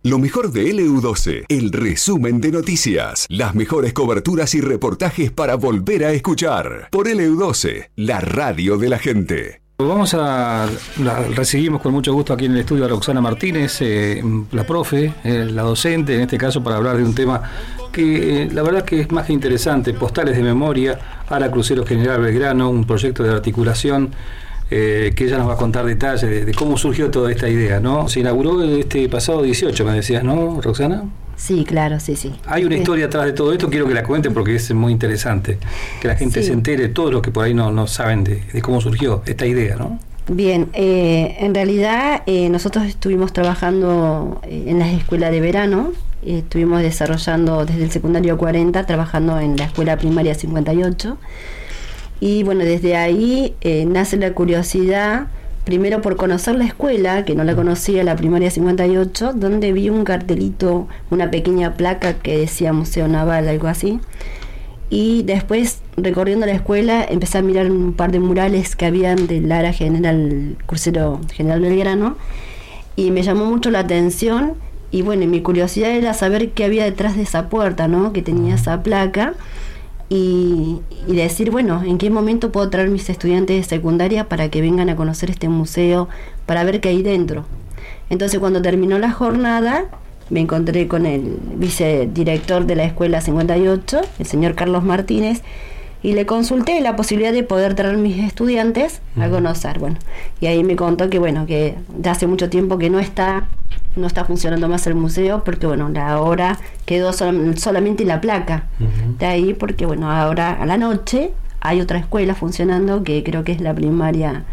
Lo mejor de LU12, el resumen de noticias, las mejores coberturas y reportajes para volver a escuchar. Por LU12, la radio de la gente. Recibimos con mucho gusto aquí en el estudio a Roxana Martínez, la profe, la docente, en este caso, para hablar de un tema que la verdad que es más que interesante: postales de memoria, Ara Cruceros General Belgrano, un proyecto de articulación. Que ella nos va a contar detalles de cómo surgió toda esta idea, ¿no? Se inauguró este pasado 18, me decías, ¿no, Roxana? Sí, claro, sí. Hay una historia atrás de todo esto, quiero que la cuenten porque es muy interesante, que la gente se entere de todo lo que por ahí no saben de cómo surgió esta idea, ¿no? Bien, en realidad nosotros estuvimos trabajando en las escuelas de verano, estuvimos desarrollando desde el secundario 40, trabajando en la escuela primaria 58. Y bueno, desde ahí nace la curiosidad, primero por conocer la escuela, que no la conocía, la primaria 58, donde vi un cartelito, una pequeña placa que decía Museo Naval, algo así. Y después, recorriendo la escuela, empecé a mirar un par de murales que habían del Ara General, Crucero General Belgrano, y me llamó mucho la atención. Y bueno, mi curiosidad era saber qué había detrás de esa puerta, ¿no? Que tenía esa placa. Y decir, bueno, ¿en qué momento puedo traer mis estudiantes de secundaria para que vengan a conocer este museo, para ver qué hay dentro? Entonces, cuando terminó la jornada, me encontré con el vicedirector de la escuela 58, el señor Carlos Martínez, y le consulté la posibilidad de poder traer mis estudiantes a conocer. Bueno, y ahí me contó que bueno, que ya hace mucho tiempo que no está funcionando más el museo, porque bueno, la obra quedó solamente la placa. De ahí, porque bueno, ahora a la noche hay otra escuela funcionando, que creo que es la primaria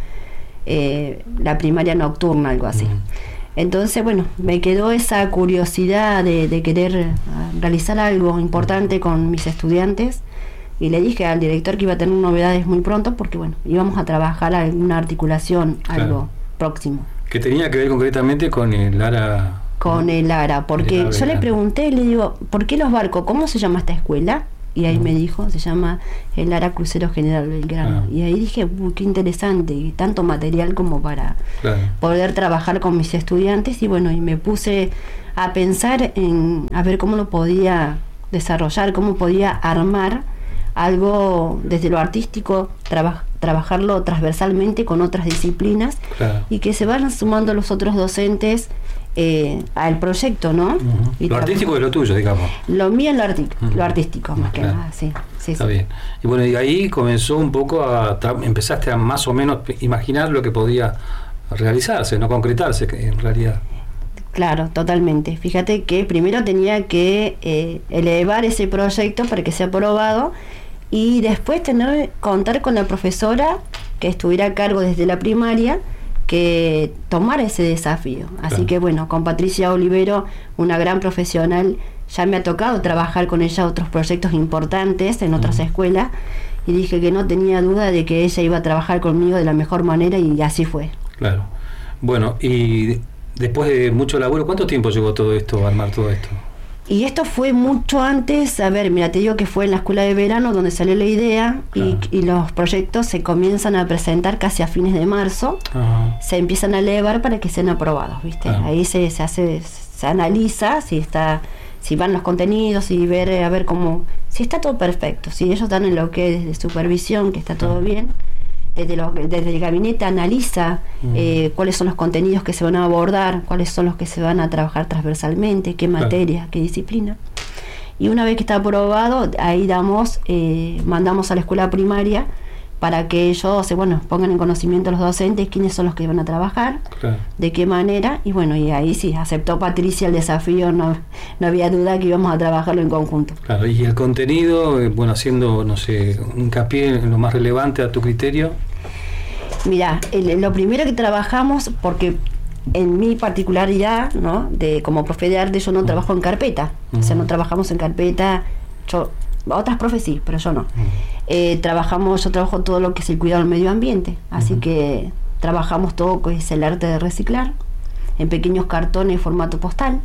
nocturna, algo así. Entonces, bueno, me quedó esa curiosidad de querer realizar algo importante con mis estudiantes. Y le dije al director que iba a tener novedades muy pronto, porque bueno, íbamos a trabajar alguna articulación, algo próximo. Que tenía que ver concretamente con el Ara. Con el Ara, porque yo le pregunté, le digo, ¿por qué los barcos? ¿Cómo se llama esta escuela? Y ahí me dijo, se llama el Ara Cruceros General Belgrano. Y ahí dije, qué interesante, tanto material como para poder trabajar con mis estudiantes. Y bueno, y me puse a pensar a ver cómo lo podía desarrollar, cómo podía armar algo desde lo artístico, trabajarlo transversalmente con otras disciplinas, y que se van sumando los otros docentes al proyecto, ¿no? Lo artístico es lo tuyo, digamos. Lo mío es lo artístico, más que nada, sí. Está bien. Y bueno, y ahí comenzó un poco empezaste a más o menos imaginar lo que podía realizarse, no concretarse en realidad. Claro, totalmente. Fíjate que primero tenía que elevar ese proyecto para que sea aprobado, y después contar con la profesora que estuviera a cargo desde la primaria, que tomara ese desafío. Así que bueno, con Patricia Olivero, una gran profesional, ya me ha tocado trabajar con ella otros proyectos importantes en otras escuelas, y dije que no tenía duda de que ella iba a trabajar conmigo de la mejor manera, y así fue. Claro. Bueno, y después de mucho laburo, ¿cuánto tiempo llevó todo esto, armar todo esto? Y esto fue mucho antes, a ver, mira, te digo que fue en la escuela de verano donde salió la idea, y los proyectos se comienzan a presentar casi a fines de marzo, se empiezan a elevar para que sean aprobados, ¿viste? Ahí se analiza si van los contenidos, y a ver cómo, si está todo perfecto, si ellos dan en lo que es de supervisión, que está todo bien. Desde el gabinete analiza cuáles son los contenidos que se van a abordar, cuáles son los que se van a trabajar transversalmente, qué materia, qué disciplina. Y una vez que está aprobado, ahí mandamos a la escuela primaria para que ellos pongan en conocimiento a los docentes quiénes son los que van a trabajar, de qué manera. Y bueno, y ahí sí, aceptó Patricia el desafío, no había duda que íbamos a trabajarlo en conjunto. Claro, y el contenido, haciendo, hincapié en lo más relevante a tu criterio. Mirá, lo primero que trabajamos, porque en mi particularidad, ¿no?, como profe de arte, yo no trabajo en carpeta, o sea, no trabajamos en carpeta, otras profes sí, pero yo no. Yo trabajo todo lo que es el cuidado del medio ambiente, así que trabajamos todo que es el arte de reciclar, en pequeños cartones de formato postal,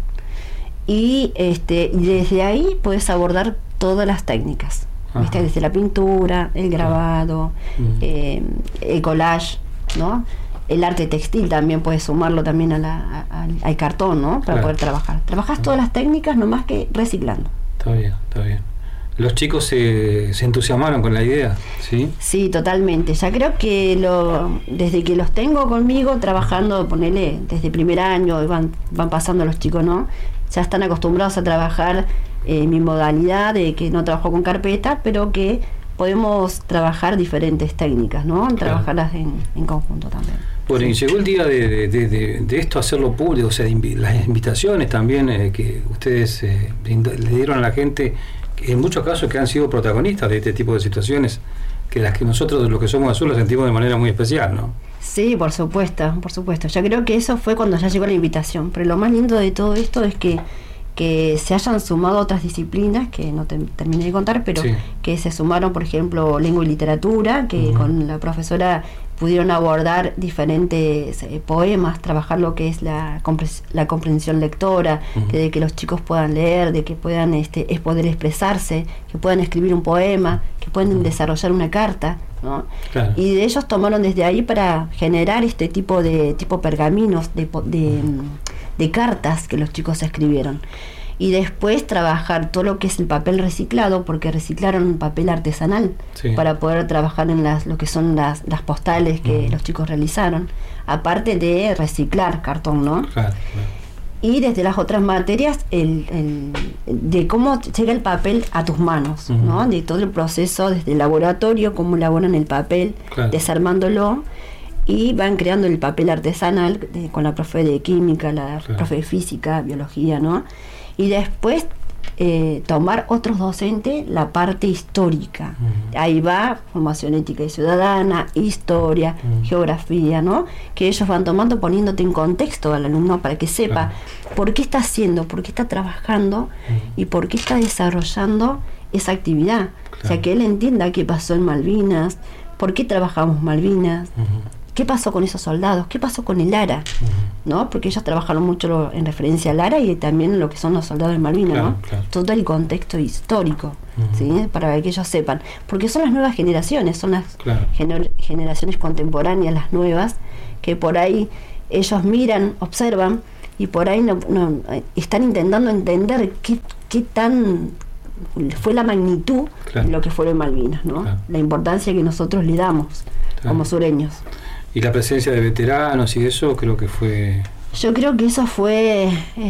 y desde ahí puedes abordar todas las técnicas. ¿Viste? Desde la pintura, el grabado, el collage, ¿no? el arte textil también puedes sumarlo también al cartón, ¿no? Para poder trabajar. Trabajás todas las técnicas, no más que reciclando. Está bien, está bien. ¿Los chicos se entusiasmaron con la idea? Sí, sí, totalmente. Ya creo que desde que los tengo conmigo trabajando, ponele, desde primer año, van pasando los chicos, ¿no? Ya están acostumbrados a trabajar mi modalidad de que no trabajo con carpeta, pero que podemos trabajar diferentes técnicas, ¿no? Trabajarlas en conjunto también. Bueno, y llegó el día de esto, hacerlo público, o sea, las invitaciones también que ustedes le dieron a la gente, en muchos casos que han sido protagonistas de este tipo de situaciones, que las que nosotros, los que somos azul, las sentimos de manera muy especial, ¿no? Sí, por supuesto, por supuesto. Yo creo que eso fue cuando ya llegó la invitación, pero lo más lindo de todo esto es que se hayan sumado otras disciplinas, que no terminé de contar, pero sí, que se sumaron, por ejemplo, lengua y literatura, que con la profesora pudieron abordar diferentes poemas, trabajar lo que es la comprensión lectora, de que los chicos puedan leer, de que puedan poder expresarse, que puedan escribir un poema, que puedan desarrollar una carta, ¿no? Claro. Y de ellos tomaron desde ahí para generar este tipo pergaminos de cartas que los chicos escribieron. Y después trabajar todo lo que es el papel reciclado, porque reciclaron papel artesanal, sí, para poder trabajar en lo que son las postales que los chicos realizaron, aparte de reciclar cartón, ¿no? Claro, claro. Y desde las otras materias, de cómo llega el papel a tus manos, ¿no? De todo el proceso, desde el laboratorio, cómo elaboran el papel, claro, desarmándolo, y van creando el papel artesanal con la profe de química, la claro, profe de física, biología, ¿no? Y después tomar otros docentes la parte histórica. Ahí va formación ética y ciudadana, historia, geografía, ¿no? Que ellos van tomando, poniéndote en contexto al alumno para que sepa por qué está haciendo, por qué está trabajando y por qué está desarrollando esa actividad. O sea, que él entienda qué pasó en Malvinas, por qué trabajamos Malvinas, qué pasó con esos soldados, qué pasó con el ARA, ¿no? Porque ellos trabajaron mucho en referencia al ARA y también en lo que son los soldados de Malvinas, claro, ¿no? Claro. Todo el contexto histórico, ¿sí? Para que ellos sepan. Porque son las nuevas generaciones, son las claro, generaciones contemporáneas, las nuevas, que por ahí ellos miran, observan, y por ahí no están intentando entender qué tan fue la magnitud, claro, de lo que fueron Malvinas, ¿no? Claro. La importancia que nosotros le damos, claro, como sureños. Y la presencia de veteranos y eso creo que fue... Yo creo que eso fue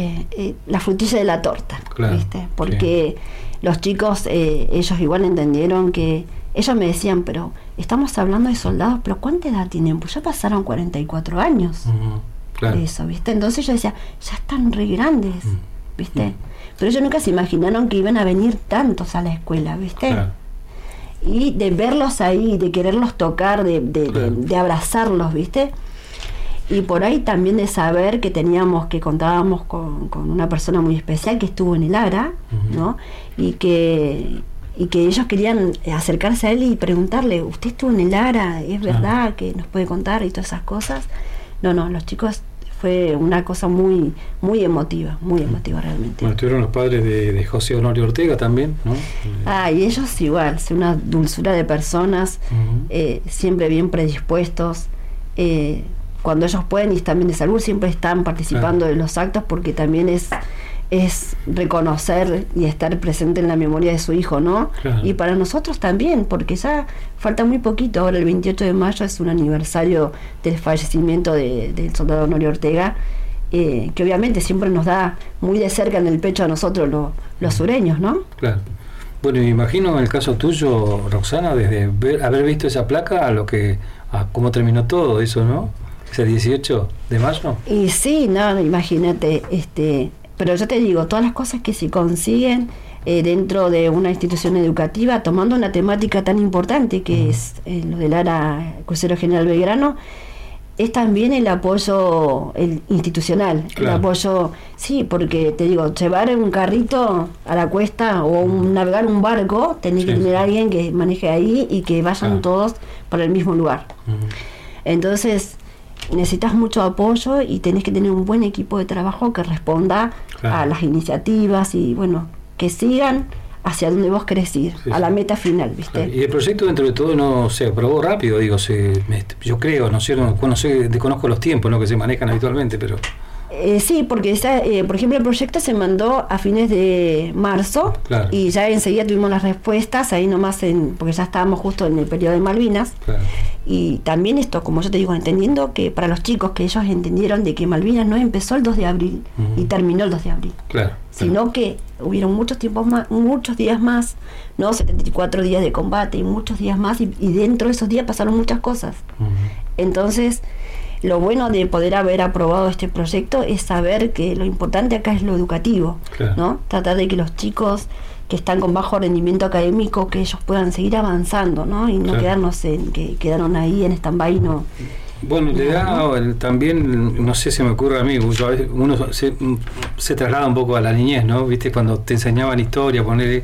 la frutilla de la torta, claro, ¿viste? Porque sí, los chicos, ellos igual entendieron que... Ellos me decían, pero estamos hablando de soldados, pero ¿cuánta edad tienen? Pues ya pasaron 44 años. Claro. Eso, ¿viste? Entonces yo decía, ya están re grandes, ¿viste? Pero ellos nunca se imaginaron que iban a venir tantos a la escuela, ¿viste? Claro. Y de verlos ahí, de quererlos tocar, de abrazarlos, ¿viste? Y por ahí también de saber que contábamos con una persona muy especial que estuvo en el ARA, ¿no? Y que ellos querían acercarse a él y preguntarle, ¿usted estuvo en el ARA? ¿Es verdad que nos puede contar? Y todas esas cosas. No, los chicos... Fue una cosa muy muy emotiva realmente. Bueno, estuvieron los padres de José Honorio Ortega también, ¿no? Y ellos igual, son una dulzura de personas, siempre bien predispuestos. Cuando ellos pueden y están bien de salud, siempre están participando de los actos, porque también es reconocer y estar presente en la memoria de su hijo, ¿no? Claro. Y para nosotros también, porque ya falta muy poquito. Ahora el 28 de mayo es un aniversario del fallecimiento del soldado Honorio Ortega, que obviamente siempre nos da muy de cerca en el pecho a nosotros los sureños, ¿no? Claro. Bueno, me imagino en el caso tuyo, Roxana, desde haber visto esa placa a cómo terminó todo eso, ¿no? Ese 18 de mayo. Y sí, no, imagínate, pero yo te digo, todas las cosas que se consiguen dentro de una institución educativa, tomando una temática tan importante que es lo del ARA Crucero General Belgrano, es también el apoyo institucional, claro, el apoyo, sí, porque te digo, llevar un carrito a la cuesta o navegar un barco, tenés que tener a alguien que maneje ahí y que vayan todos para el mismo lugar. Entonces necesitas mucho apoyo y tenés que tener un buen equipo de trabajo que responda a las iniciativas y bueno, que sigan hacia donde vos querés ir, a la meta final, ¿viste? Y el proyecto dentro de todo no se aprobó rápido, digo, yo creo, no sé, desconozco los tiempos, ¿no?, que se manejan habitualmente, pero... Sí, porque por ejemplo el proyecto se mandó a fines de marzo, claro, y ya enseguida tuvimos las respuestas, ahí nomás, porque ya estábamos justo en el periodo de Malvinas, claro. Y también esto, como yo te digo, entendiendo que para los chicos, que ellos entendieron de que Malvinas no empezó el 2 de abril y terminó el 2 de abril, claro, sino que hubieron muchos días más, ¿no? 74 días de combate y muchos días más, y dentro de esos días pasaron muchas cosas. Entonces, lo bueno de poder haber aprobado este proyecto es saber que lo importante acá es lo educativo, claro, ¿no? Tratar de que los chicos que están con bajo rendimiento académico, que ellos puedan seguir avanzando, ¿no? Y no, claro, quedarnos en que quedaron ahí en stand-by, no. Bueno, le da también, no sé, se me ocurre a mí, a veces uno se traslada un poco a la niñez, ¿no? Viste, cuando te enseñaban historia, ponerle,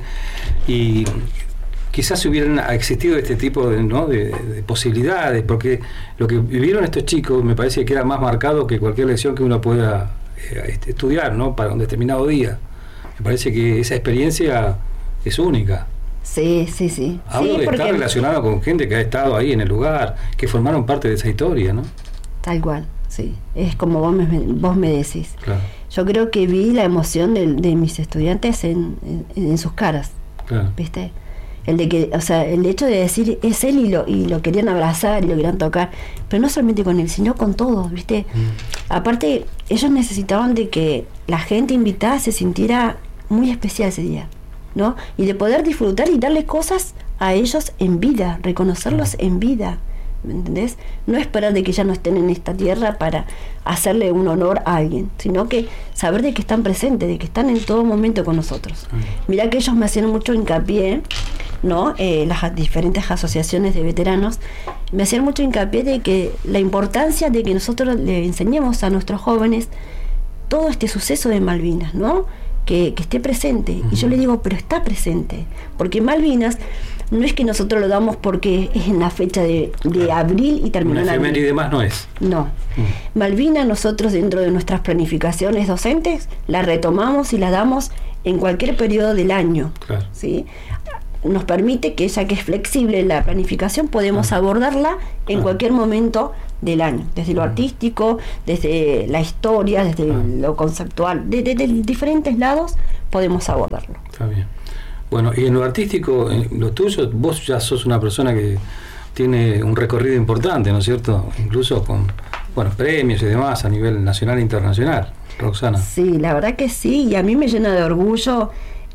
y quizás si hubieran existido este tipo de posibilidades, porque lo que vivieron estos chicos me parece que era más marcado que cualquier lección que uno pueda estudiar, ¿no?, para un determinado día. Me parece que esa experiencia es única. Sí. Hablo de estar relacionado con gente que ha estado ahí en el lugar, que formaron parte de esa historia, ¿no? Tal cual, sí. Es como vos me decís. Claro. Yo creo que vi la emoción de mis estudiantes en sus caras, claro, ¿viste? El de que, o sea, el hecho de decir es él y lo querían abrazar y lo querían tocar, pero no solamente con él, sino con todos, ¿viste? Aparte, ellos necesitaban de que la gente invitada se sintiera muy especial ese día, ¿no? Y de poder disfrutar y darle cosas a ellos en vida, reconocerlos en vida, ¿me entendés? No esperar de que ya no estén en esta tierra para hacerle un honor a alguien, sino que saber de que están presentes, de que están en todo momento con nosotros. Mirá que ellos me hacían mucho hincapié, ¿no? Las diferentes asociaciones de veteranos me hacían mucho hincapié de que la importancia de que nosotros le enseñemos a nuestros jóvenes todo este suceso de Malvinas, ¿no? Que esté presente. Y yo le digo, pero está presente, porque Malvinas no es que nosotros lo damos porque es en la fecha de abril y terminó en abril. Y demás no es. No. Malvinas nosotros dentro de nuestras planificaciones docentes la retomamos y la damos en cualquier periodo del año. Claro. ¿Sí? Nos permite que, ya que es flexible la planificación, podemos abordarla en cualquier momento del año, desde lo artístico, desde la historia, desde lo conceptual, desde diferentes lados podemos abordarlo. Está bien. Bueno, y en lo artístico, en lo tuyo, vos ya sos una persona que tiene un recorrido importante, ¿no es cierto? Incluso con premios y demás a nivel nacional e internacional, Roxana. Sí, la verdad que sí, y a mí me llena de orgullo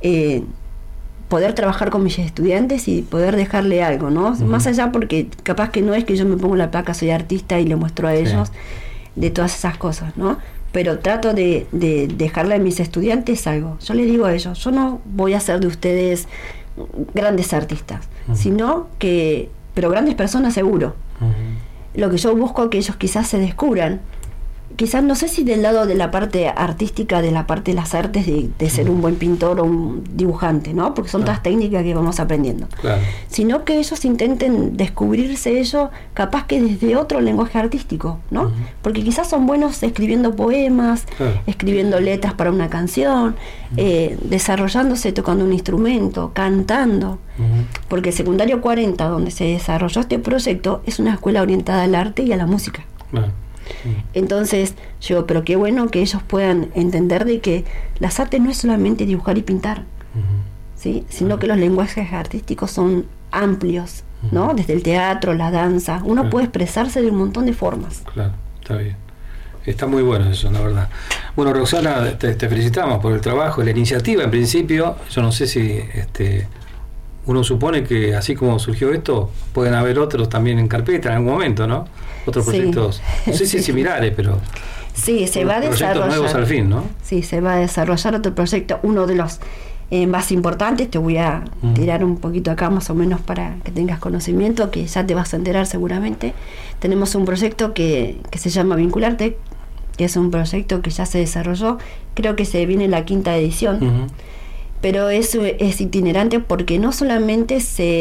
poder trabajar con mis estudiantes y poder dejarle algo, ¿no? Más allá, porque capaz que no es que yo me pongo la placa, soy artista y le muestro a ellos de todas esas cosas, ¿no? Pero trato de dejarle a mis estudiantes algo. Yo les digo a ellos, yo no voy a hacer de ustedes grandes artistas, sino que, pero grandes personas seguro. Lo que yo busco es que ellos quizás se descubran, quizás no sé si del lado de la parte artística, de la parte de las artes, de ser un buen pintor o un dibujante, ¿no? Porque son todas técnicas que vamos aprendiendo. Claro. Sino que ellos intenten descubrirse ellos, capaz que desde otro lenguaje artístico, ¿no? Porque quizás son buenos escribiendo poemas, escribiendo letras para una canción, desarrollándose tocando un instrumento, cantando. Porque el secundario 40, donde se desarrolló este proyecto, es una escuela orientada al arte y a la música. Entonces yo, pero qué bueno que ellos puedan entender de que las artes no es solamente dibujar y pintar, ¿sí? Sino que los lenguajes artísticos son amplios, ¿no? Desde el teatro, la danza, uno puede expresarse de un montón de formas. Claro, está bien. Está muy bueno eso, la verdad. Bueno, Roxana, te felicitamos por el trabajo, la iniciativa en principio. Yo no sé si uno supone que así como surgió esto, pueden haber otros también en carpeta en algún momento, ¿no? Otros proyectos, no sé si similares, pero sí, se va a desarrollar. Proyectos nuevos al fin, ¿no? Sí, se va a desarrollar otro proyecto, uno de los más importantes. Te voy a tirar un poquito acá más o menos para que tengas conocimiento, que ya te vas a enterar seguramente. Tenemos un proyecto que se llama Vincularte, que es un proyecto que ya se desarrolló, creo que se viene la 5ª edición, pero es itinerante porque no solamente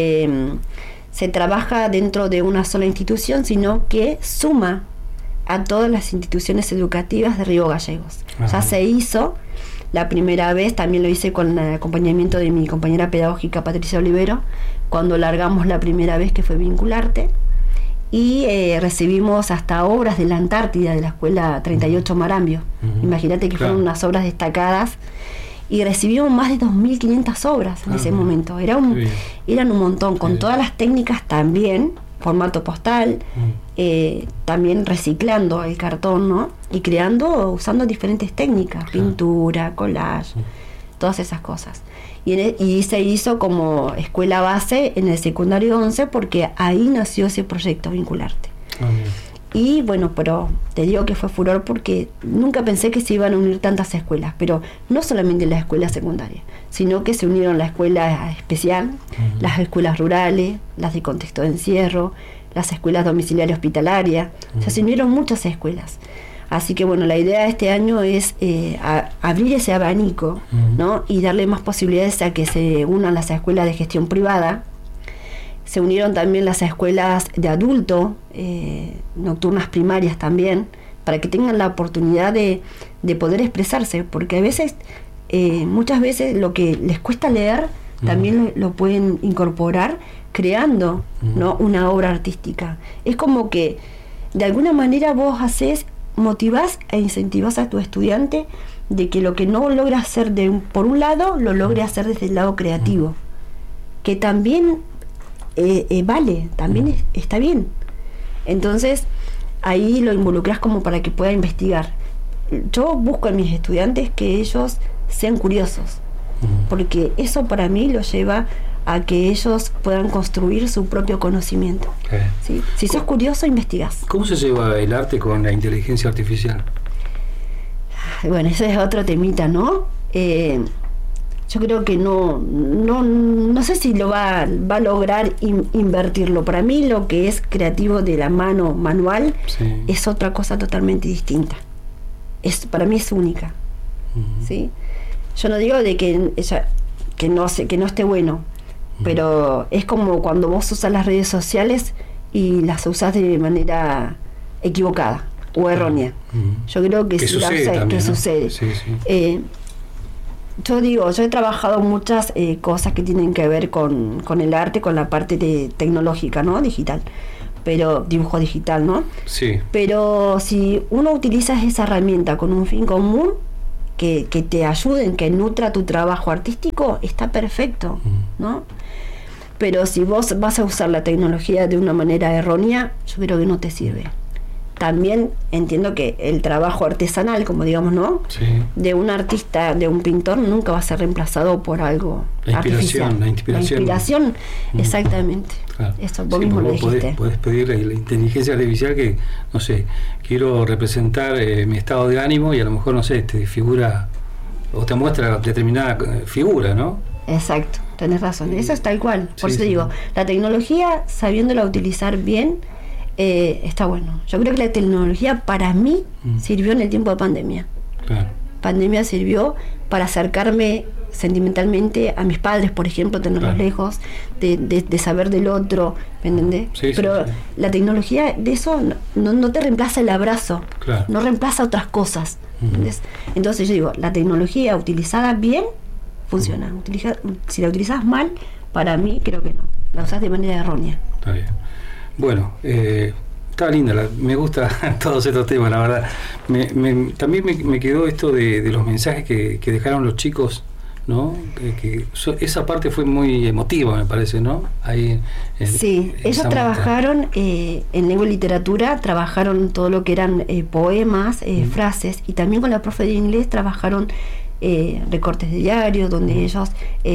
se trabaja dentro de una sola institución, sino que suma a todas las instituciones educativas de Río Gallegos. Ya se hizo, La primera vez también lo hice con el acompañamiento de mi compañera pedagógica Patricia Olivero, cuando largamos la primera vez, que fue Vincularte, y recibimos hasta obras de la Antártida de la Escuela 38 Marambio. Imagínate que fueron unas obras destacadas, y recibimos más de 2.500 obras en ese momento. Eran un montón, con todas las técnicas también, formato postal, también reciclando el cartón, ¿no? Y usando diferentes técnicas, pintura, collage, todas esas cosas. Y se hizo como escuela base en el secundario 11, porque ahí nació ese proyecto Vincularte. Y bueno, pero te digo que fue furor porque nunca pensé que se iban a unir tantas escuelas, pero no solamente las escuelas secundarias, sino que se unieron la escuela especial, las escuelas rurales, las de contexto de encierro, las escuelas domiciliarias hospitalarias, o sea, se unieron muchas escuelas. Así que bueno, la idea de este año es abrir ese abanico, ¿no? Y darle más posibilidades a que se unan las escuelas de gestión privada. Se unieron también las escuelas de adulto, nocturnas primarias también, para que tengan la oportunidad de poder expresarse, porque a veces, muchas veces lo que les cuesta leer, también lo pueden incorporar creando, ¿no? Una obra artística. Es como que de alguna manera vos motivás e incentivás a tu estudiante de que lo que no logra hacer por un lado, lo logre hacer desde el lado creativo, que también vale, también está bien. Entonces ahí lo involucras como para que pueda investigar. Yo busco en mis estudiantes que ellos sean curiosos, porque eso para mí los lleva a que ellos puedan construir su propio conocimiento. ¿Sí? Si sos curioso, investigás. ¿Cómo se lleva el arte con la inteligencia artificial? Bueno, ese es otro temita, ¿no? Yo creo que no sé si lo va a lograr invertirlo. Para mí lo que es creativo de la mano manual es otra cosa totalmente distinta. Para mí es única. ¿Sí? Yo no digo de que no esté bueno, pero es como cuando vos usas las redes sociales y las usas de manera equivocada o errónea. Yo creo que sucede. Sí. Yo he trabajado muchas cosas que tienen que ver con el arte, con la parte tecnológica, ¿no? Digital, pero dibujo digital, ¿no? Sí. Pero si uno utiliza esa herramienta con un fin común, que te ayuden, que nutra tu trabajo artístico, está perfecto, ¿no? Pero si vos vas a usar la tecnología de una manera errónea, yo creo que no te sirve. También entiendo que el trabajo artesanal, como digamos, ¿no? Sí. De un artista, de un pintor, nunca va a ser reemplazado por algo artificial. La inspiración, exactamente. Claro. Eso, vos mismo lo dijiste. Podés pedir a la inteligencia artificial que, no sé, quiero representar mi estado de ánimo y a lo mejor, no sé, te figura o te muestra determinada figura, ¿no? Exacto, tenés razón. Eso es tal cual. Por eso digo, la tecnología, sabiéndola utilizar bien, está bueno. Yo creo que la tecnología para mí sirvió en el tiempo de pandemia. Claro. Pandemia sirvió para acercarme sentimentalmente a mis padres, por ejemplo, tenerlos lejos, de saber del otro, ¿me entendés? Pero la tecnología de eso no te reemplaza el abrazo, no reemplaza otras cosas, ¿entendés? Entonces yo digo, la tecnología utilizada bien funciona. Si la utilizas mal, para mí creo que no, la usas de manera errónea. Está bien. Bueno, está linda, me gusta todos estos temas, la verdad. También me quedó esto de los mensajes que dejaron los chicos, ¿no? Esa parte fue muy emotiva, me parece, ¿no? Ahí ellos trabajaron en lengua y literatura, trabajaron todo lo que eran poemas, frases, y también con la profe de inglés trabajaron recortes de diario, donde ellos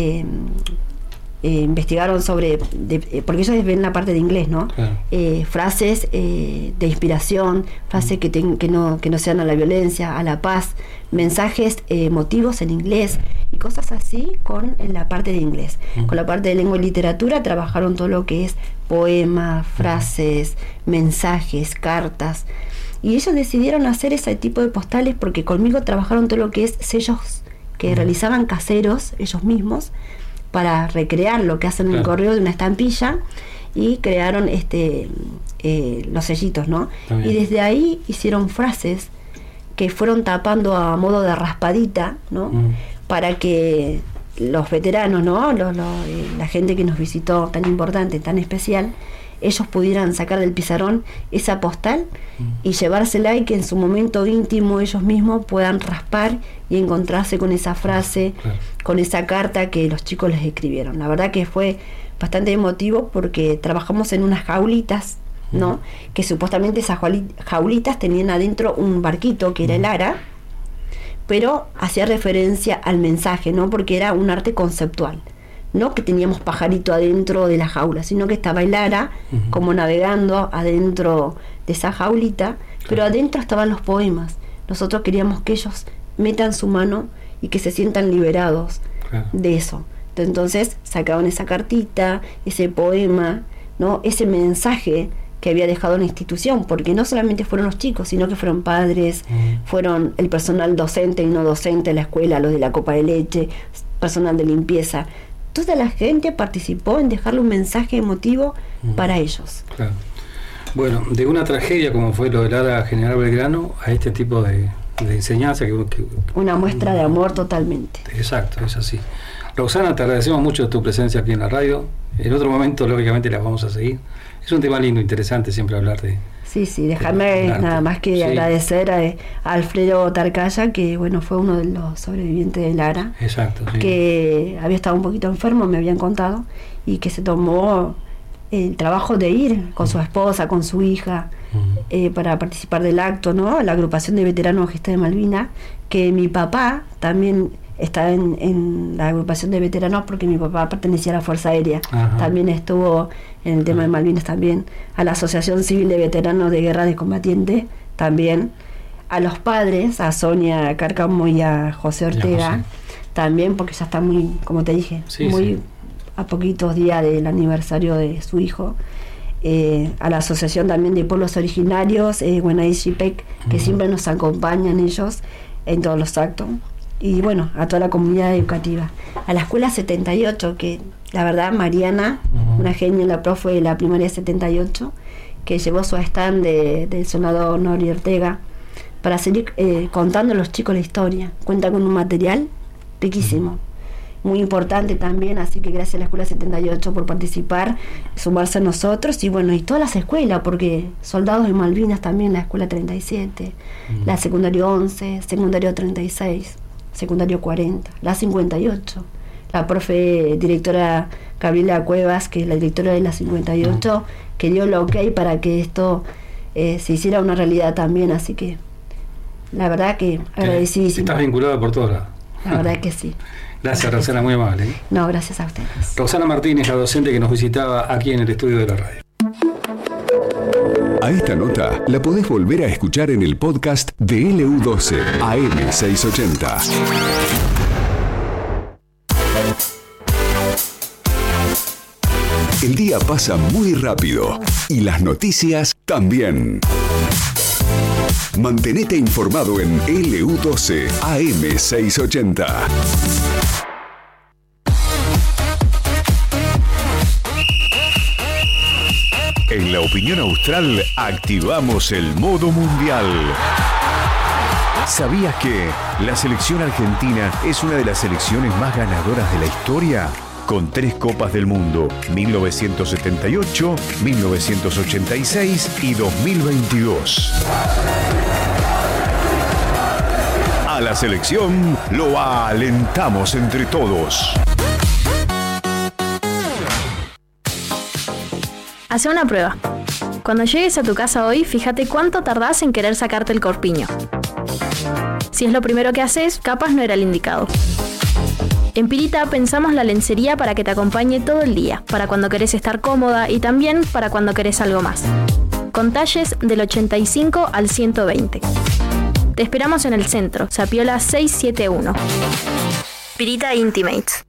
investigaron sobre, porque ellos ven la parte de inglés, ¿no? Claro. Frases de inspiración, frases que no sean a la violencia, a la paz, mensajes emotivos en inglés y cosas así en la parte de inglés. Con la parte de lengua y literatura trabajaron todo lo que es poemas, frases, mensajes, cartas, y ellos decidieron hacer ese tipo de postales porque conmigo trabajaron todo lo que es sellos que realizaban caseros ellos mismos para recrear lo que hacen en el correo de una estampilla, y crearon los sellitos, ¿no? Y desde ahí hicieron frases que fueron tapando a modo de raspadita, ¿no? Para que los veteranos, ¿no? La gente que nos visitó tan importante, tan especial, ellos pudieran sacar del pizarrón esa postal y llevársela, y que en su momento íntimo ellos mismos puedan raspar y encontrarse con esa frase, con esa carta que los chicos les escribieron. La verdad que fue bastante emotivo, porque trabajamos en unas jaulitas, ¿no? Que supuestamente esas jaulitas tenían adentro un barquito que era el ara, pero hacía referencia al mensaje, ¿no? Porque era un arte conceptual. No que teníamos pajarito adentro de la jaula, sino que estaba el ara como navegando adentro de esa jaulita, pero adentro estaban los poemas. Nosotros queríamos que ellos metan su mano y que se sientan liberados de eso. Entonces sacaban esa cartita, ese poema, ¿no? Ese mensaje que había dejado la institución, porque no solamente fueron los chicos, sino que fueron padres, fueron el personal docente y no docente de la escuela, los de la copa de leche, personal de limpieza. Toda la gente participó en dejarle un mensaje emotivo para ellos. Claro. Bueno, de una tragedia como fue lo del ARA General Belgrano a este tipo de enseñanza que una muestra de amor totalmente. Exacto, es así. Roxana, te agradecemos mucho tu presencia aquí en la radio. En otro momento, lógicamente, la vamos a seguir. Es un tema lindo, interesante siempre hablar de... Sí, déjame nada más que agradecer a Alfredo Tarcaya, que bueno, fue uno de los sobrevivientes del ARA. Exacto, sí. Que había estado un poquito enfermo, me habían contado, y que se tomó el trabajo de ir con su esposa, con su hija, para participar del acto, ¿no? La agrupación de veteranos Gesta de Malvinas, que mi papá también está en la agrupación de veteranos, porque mi papá pertenecía a la Fuerza Aérea. También estuvo en el tema de Malvinas, también a la Asociación Civil de Veteranos de Guerra de Combatientes, también a los padres, a Sonia Cárcamo y a José Ortega, también, porque ya está muy, como te dije, a poquitos días del aniversario de su hijo. A la Asociación también de Pueblos Originarios, Guanay Chipec, que siempre nos acompañan ellos en todos los actos. Y bueno, a toda la comunidad educativa. A la escuela 78, que la verdad Mariana, una genia, la profe de la primaria 78, que llevó su stand del senador Nori Ortega para seguir contando a los chicos la historia. Cuenta con un material riquísimo, muy importante también, así que gracias a la escuela 78 por participar, sumarse a nosotros, y bueno, y todas las escuelas, porque Soldados de Malvinas también, la escuela 37, la secundario 11, secundario 36, secundario 40, la 58, la profe directora Gabriela Cuevas, que es la directora de la 58, que dio el ok para que esto se hiciera una realidad también, así que la verdad que agradecidísima. Estás vinculada por todos lados. La verdad que sí. Gracias, Roxana, muy amable. No, gracias a ustedes. Roxana Martínez, la docente que nos visitaba aquí en el estudio de la radio. A esta nota la podés volver a escuchar en el podcast de LU12 AM680. El día pasa muy rápido y las noticias también. Mantenete informado en LU12 AM680. En la opinión austral activamos el modo mundial. ¿Sabías que la selección argentina es una de las selecciones más ganadoras de la historia? Con 3 Copas del Mundo, 1978, 1986 y 2022. A la selección lo alentamos entre todos. Hace una prueba. Cuando llegues a tu casa hoy, fíjate cuánto tardás en querer sacarte el corpiño. Si es lo primero que haces, capaz no era el indicado. En Pirita pensamos la lencería para que te acompañe todo el día, para cuando querés estar cómoda y también para cuando querés algo más. Con talles del 85 al 120. Te esperamos en el centro, Zapiola 671. Pirita Intimates.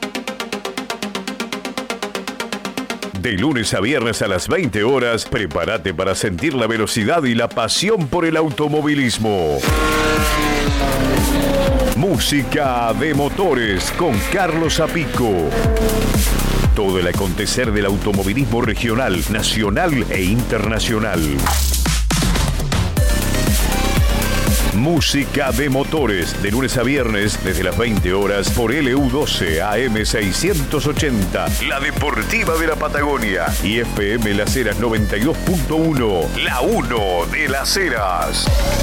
De lunes a viernes a las 20 horas, prepárate para sentir la velocidad y la pasión por el automovilismo. Música de motores con Carlos Zapico. Todo el acontecer del automovilismo regional, nacional e internacional. Música de motores, de lunes a viernes desde las 20 horas por LU12 AM 680, la deportiva de la Patagonia, y FM Las Heras 92.1, la 1 de Las Heras.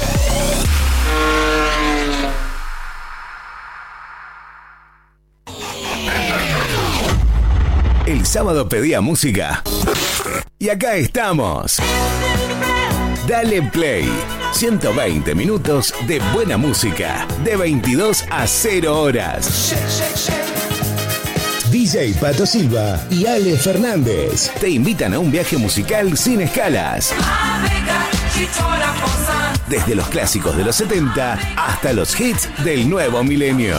El sábado pedía música y acá estamos. Dale Play. 120 minutos de buena música, de 22 a 0 horas. DJ Pato Silva y Ale Fernández te invitan a un viaje musical sin escalas. Desde los clásicos de los 70 hasta los hits del nuevo milenio.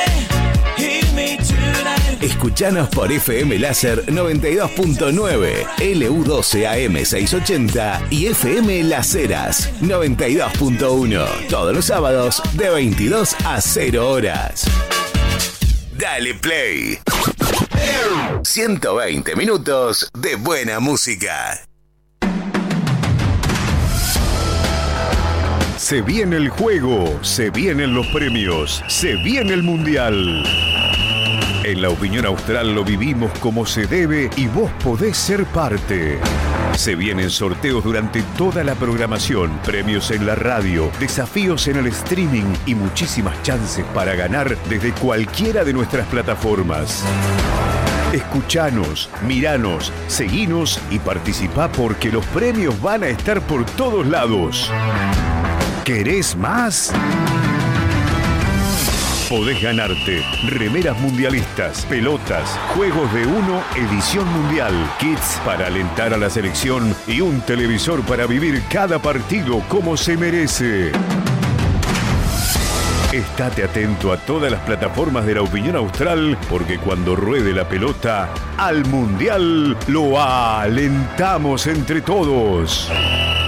Escuchanos por FM Láser 92.9, LU12 AM 680 y FM Las Heras 92.1. Todos los sábados de 22 a 0 horas. Dale Play. 120 minutos de buena música. Se viene el juego, se vienen los premios, se viene el mundial. En La Opinión Austral lo vivimos como se debe y vos podés ser parte. Se vienen sorteos durante toda la programación, premios en la radio, desafíos en el streaming y muchísimas chances para ganar desde cualquiera de nuestras plataformas. Escuchanos, miranos, seguinos y participá porque los premios van a estar por todos lados. ¿Querés más? Podés ganarte remeras mundialistas, pelotas, juegos de uno edición mundial, kits para alentar a la selección y un televisor para vivir cada partido como se merece. Estate atento a todas las plataformas de La Opinión Austral porque cuando ruede la pelota, al mundial lo alentamos entre todos.